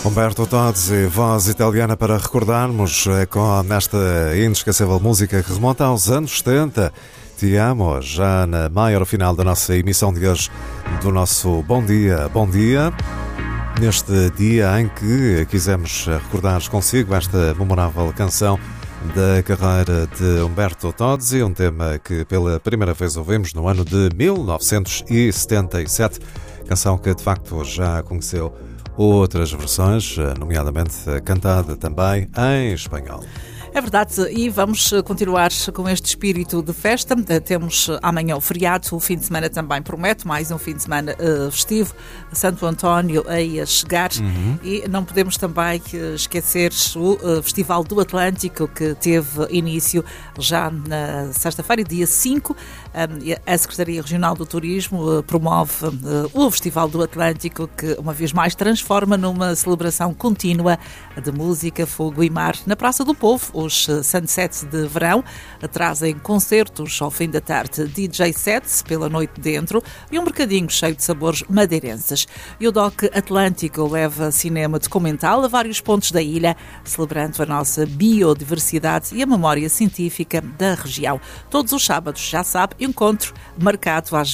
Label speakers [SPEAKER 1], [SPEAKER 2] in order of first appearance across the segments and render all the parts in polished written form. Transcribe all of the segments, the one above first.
[SPEAKER 1] Humberto Tozzi, voz italiana para recordarmos com esta inesquecível música que remonta aos anos 70. Te amo, já na maior final da nossa emissão de hoje, do nosso Bom Dia, Bom Dia. Neste dia em que quisemos recordar consigo esta memorável canção da carreira de Humberto Tozzi, um tema que pela primeira vez ouvimos no ano de 1977, canção que de facto já conheceu outras versões, nomeadamente cantada também em espanhol.
[SPEAKER 2] É verdade, e vamos continuar com este espírito de festa. Temos amanhã o feriado, o fim de semana também promete, mais um fim de semana festivo, Santo António aí a chegar, e não podemos também esquecer o Festival do Atlântico, que teve início já na sexta-feira, dia 5. A Secretaria Regional do Turismo promove o Festival do Atlântico, que uma vez mais transforma numa celebração contínua de música, fogo e mar na Praça do Povo. Os sunsets de verão trazem concertos ao fim da tarde, DJ sets pela noite dentro e um mercadinho cheio de sabores madeirenses. E o DOC Atlântico leva cinema documental a vários pontos da ilha, celebrando a nossa biodiversidade e a memória científica da região. Todos os sábados, já sabe, encontro marcado às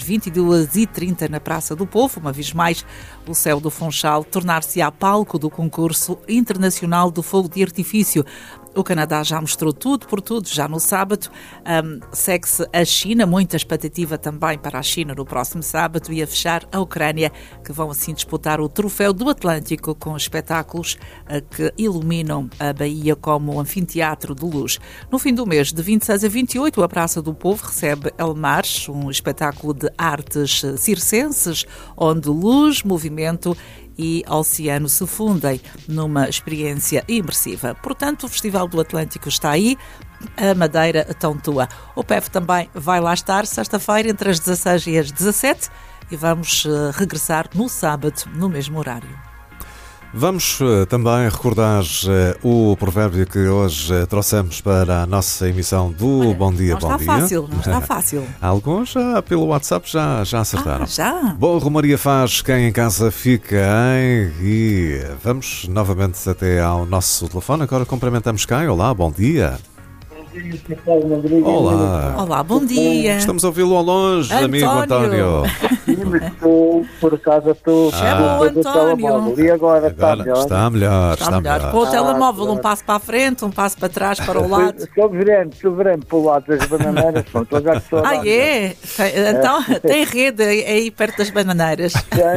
[SPEAKER 2] 22h30 na Praça do Povo. Uma vez mais, o céu do Funchal tornar-se-á palco do concurso internacional do fogo de artifício. O Canadá já mostrou tudo por tudo, já no sábado. Segue-se a China, muita expectativa também para a China no próximo sábado, e a fechar a Ucrânia, que vão assim disputar o Troféu do Atlântico com espetáculos que iluminam a Baía como um anfiteatro de luz. No fim do mês, de 26 a 28, a Praça do Povo recebe El Mar, um espetáculo de artes circenses, onde luz, movimento e oceano se fundem numa experiência imersiva. Portanto, o Festival do Atlântico está aí, a Madeira tão tua. O PEV também vai lá estar sexta-feira entre as 16 e as 17 e vamos regressar no sábado, no mesmo horário.
[SPEAKER 1] Vamos também recordar o provérbio que hoje trouxemos para a nossa emissão do Bom Dia, Bom Dia.
[SPEAKER 2] Não está fácil.
[SPEAKER 1] Alguns já pelo WhatsApp já acertaram.
[SPEAKER 2] Já?
[SPEAKER 1] Boa Romaria faz, quem em casa fica, hein? E vamos novamente até ao nosso telefone. Agora cumprimentamos quem? Olá, bom dia.
[SPEAKER 2] Olá, bom dia.
[SPEAKER 1] Estamos a ouvi-lo ao longe, amigo António.
[SPEAKER 3] Por acaso estou
[SPEAKER 2] António.
[SPEAKER 3] E agora
[SPEAKER 1] está melhor.
[SPEAKER 2] Com o telemóvel, um passo para a frente, um passo para trás, para o lado.
[SPEAKER 3] Estou verendo para o lado das bananeiras.
[SPEAKER 2] É? Então, tem rede aí perto das bananeiras?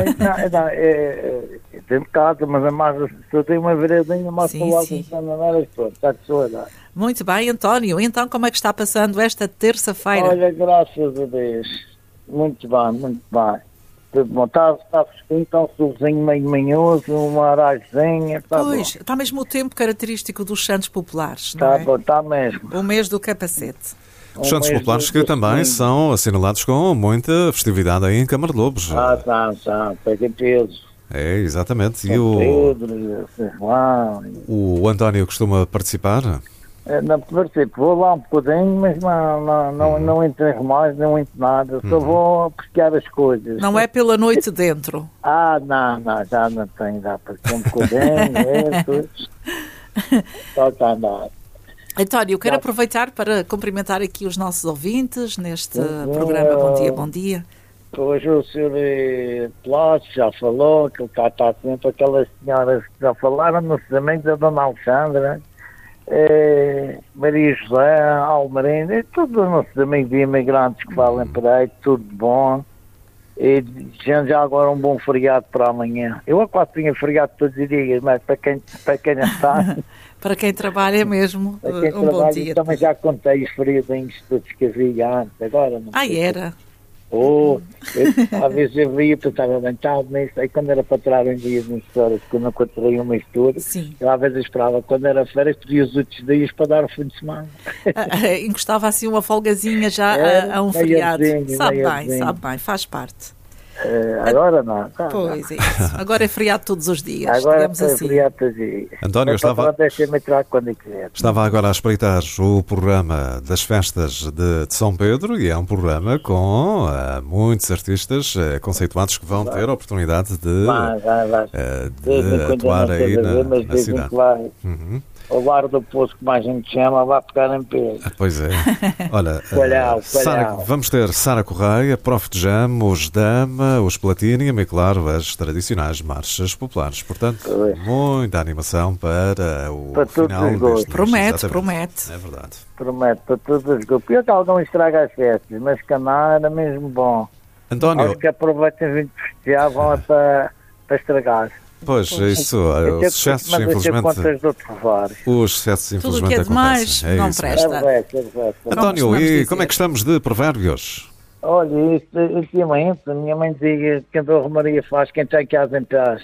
[SPEAKER 3] Tem casa, mas a mais, se eu tenho uma veredinha mais para o lado das bananeiras, pronto, está de sua.
[SPEAKER 2] Muito bem, António. Então, como é que está passando esta terça-feira?
[SPEAKER 3] Olha, graças a Deus. Muito bem. Tudo bom. Está fresquinho, está um solzinho meio manhoso, uma arazinha.
[SPEAKER 2] Pois, está mesmo o tempo característico dos Santos Populares, não é?
[SPEAKER 3] Está mesmo.
[SPEAKER 2] O mês do capacete.
[SPEAKER 1] Os Santos Populares que também são assinalados com muita festividade aí em Câmara de Lobos.
[SPEAKER 3] Está. Pega peso.
[SPEAKER 1] É, exatamente.
[SPEAKER 3] E
[SPEAKER 1] o António costuma participar?
[SPEAKER 3] Não participo, vou lá um bocadinho, mas não entro em remais, não entro nada, só vou pescar as coisas.
[SPEAKER 2] Não é pela noite dentro?
[SPEAKER 3] Não, já não tenho, dá para ter um bocadinho, só está a andar.
[SPEAKER 2] António, eu quero aproveitar para cumprimentar aqui os nossos ouvintes neste programa Bom Dia, Bom Dia.
[SPEAKER 3] Hoje o Sr. Plácio já falou, que ele está sempre, aquelas senhoras que já falaram, nossos amigos, a Dona Alexandra, Maria José, Almarina, todos os nossos amigos e imigrantes que valem por aí, tudo bom. E já agora um bom feriado para amanhã. Eu quase tinha feriado todos os dias, mas para quem não está...
[SPEAKER 2] Para quem trabalha mesmo,
[SPEAKER 3] bom dia. Também já contei os feriadinhos todos que havia antes, agora não sei.
[SPEAKER 2] Era?
[SPEAKER 3] Às vezes eu via, pensava bem, nisso. Aí quando era para tirar um dia de horas, quando eu encontrei uma mistura, eu às vezes esperava, quando era férias, pedia os outros dias para dar o fim de semana.
[SPEAKER 2] Encostava assim uma folgazinha já a um feriado. Sabe bem, faz parte.
[SPEAKER 3] Agora não.
[SPEAKER 2] Pois é isso. Agora é feriado todos os dias,
[SPEAKER 3] Agora
[SPEAKER 2] digamos
[SPEAKER 3] é
[SPEAKER 2] assim.
[SPEAKER 3] feriado todos os dias.
[SPEAKER 1] António,
[SPEAKER 3] Deixa-me entrar quando quiser.
[SPEAKER 1] estava agora a espreitar o programa das festas de São Pedro e é um programa com muitos artistas conceituados que vão ter a oportunidade de atuar aí na cidade. Uhum.
[SPEAKER 3] O bar do Poço, que mais a gente chama, vai pegar em peso.
[SPEAKER 1] Pois é. Olha,
[SPEAKER 3] Coelhau.
[SPEAKER 1] vamos ter Sara Correia, Prof Jam, os Dama, os Platinum e, claro, as tradicionais marchas populares. Portanto, muita animação para o final deste mês.
[SPEAKER 2] Promete.
[SPEAKER 1] É verdade.
[SPEAKER 3] Promete para todos os grupos. Eu que alguém estraga as festas, mas Caná era mesmo bom.
[SPEAKER 1] António...
[SPEAKER 3] Aos que aproveitem vir festejar vão para estragar.
[SPEAKER 1] Pois, isso, os excessos, infelizmente, os excessos, infelizmente,
[SPEAKER 2] tudo o que é demais não presta.
[SPEAKER 1] António, e como é que estamos de provérbios?
[SPEAKER 3] Olha, isto ultimamente, a minha mãe dizia que a Romaria faz quem tem casa em paz.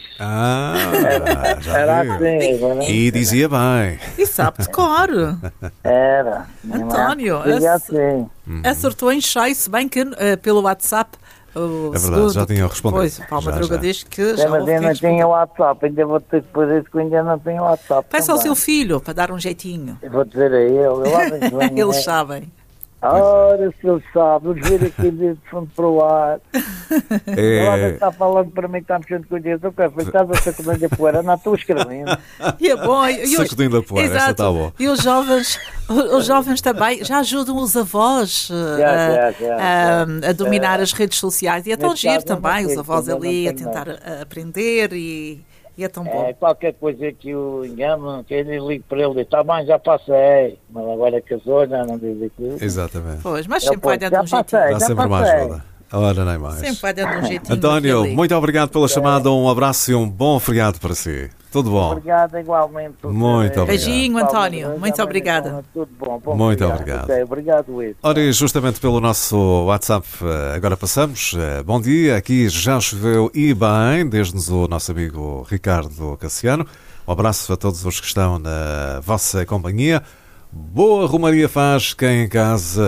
[SPEAKER 1] Já viu.
[SPEAKER 3] Assim.
[SPEAKER 1] E dizia bem.
[SPEAKER 2] E sabe de cor.
[SPEAKER 3] Era.
[SPEAKER 2] António,
[SPEAKER 3] assim.
[SPEAKER 2] acertou em cheio, se bem que pelo WhatsApp...
[SPEAKER 1] É verdade, já tinham respondido.
[SPEAKER 2] Pois, o Paulo Madruga diz que já
[SPEAKER 3] mas eu não tinha WhatsApp, ainda vou ter que fazer isso que ainda não tenho WhatsApp.
[SPEAKER 2] Peça ao seu filho para dar um jeitinho.
[SPEAKER 3] Eu vou dizer a ele.
[SPEAKER 2] Eles sabem.
[SPEAKER 3] Ora, se ele sabe, vamos ver aqui de fundo para o ar. Ele está falando para mim, está mexendo com o dedo. Estás a sacudir a poeira, não estou escrevendo.
[SPEAKER 2] E é bom.
[SPEAKER 1] Sacudindo a poeira, essa está boa.
[SPEAKER 2] E os jovens também já ajudam os avós a dominar as redes sociais. E é tão giro também, os avós ali a tentar aprender e é tão bom.
[SPEAKER 3] Qualquer coisa que eu engano, que ele ligue para ele e diz, está bem, já passei. Mas agora casou, já não diz aquilo.
[SPEAKER 1] Exatamente.
[SPEAKER 2] Pois, mas sempre vai dando um jeitinho.
[SPEAKER 1] Dá sempre mais ajuda. Ora, nem mais.
[SPEAKER 2] Sempre vai dando um jeitinho.
[SPEAKER 1] António, muito obrigado pela chamada, um abraço e um bom feriado para si. Tudo bom?
[SPEAKER 3] Obrigado, igualmente.
[SPEAKER 1] Muito obrigado.
[SPEAKER 2] Beijinho, António. Muito obrigada.
[SPEAKER 3] Tudo bom.
[SPEAKER 1] Muito obrigado.
[SPEAKER 3] Obrigado, Luís.
[SPEAKER 1] Ora, e justamente pelo nosso WhatsApp, agora passamos. Bom dia, aqui já choveu e bem, desde-nos o nosso amigo Ricardo Cassiano. Um abraço a todos os que estão na vossa companhia. Boa Romaria faz, quem em casa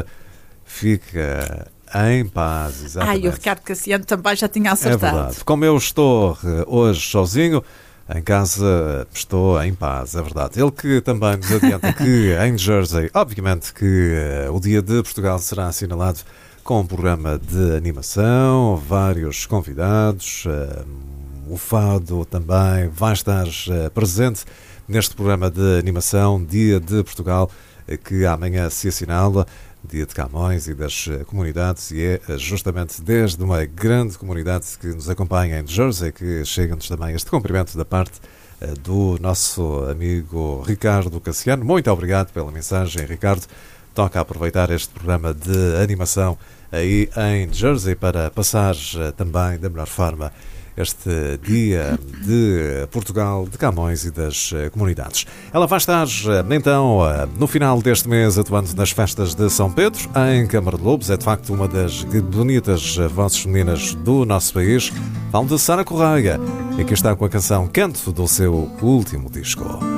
[SPEAKER 1] fica em paz. Exatamente.
[SPEAKER 2] O Ricardo Cassiano também já tinha acertado.
[SPEAKER 1] É verdade. Como eu estou hoje sozinho, em casa estou em paz, é verdade. Ele que também nos adianta que em Jersey, obviamente que o Dia de Portugal será assinalado com um programa de animação, vários convidados, o Fado também vai estar presente neste programa de animação, Dia de Portugal, que amanhã se assinala, Dia de Camões e das comunidades, e é justamente desde uma grande comunidade que nos acompanha em Jersey que chega-nos também este cumprimento da parte do nosso amigo Ricardo Cassiano. Muito obrigado pela mensagem, Ricardo. Toca aproveitar este programa de animação aí em Jersey para passar também da melhor forma este Dia de Portugal, de Camões e das comunidades. Ela vai estar, então, no final deste mês, atuando nas festas de São Pedro, em Câmara de Lobos. É, de facto, uma das bonitas vozes femininas do nosso país. Falo de Sara Correia, e que está com a canção Canto do seu último disco.